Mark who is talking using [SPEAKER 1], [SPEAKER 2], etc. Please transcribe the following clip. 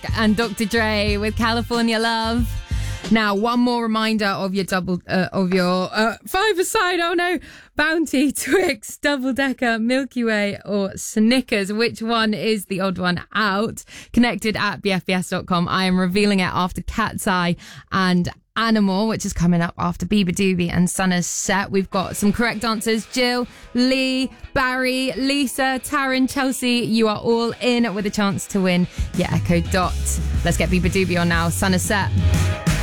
[SPEAKER 1] and Dr. Dre with California Love. Now, one more reminder of your five-a-side, Bounty, Twix, Double Decker, Milky Way or Snickers. Which one is the odd one out? Connected at bfbs.com. I am revealing it after Cat's Eye and Animal, which is coming up after Bieber Doobie and Sunna's set. We've got some correct answers. Jill, Lee, Barry, Lisa, Taryn, Chelsea, you are all in with a chance to win your Echo Dot. Let's get Bieber Doobie on now. Sunna's set.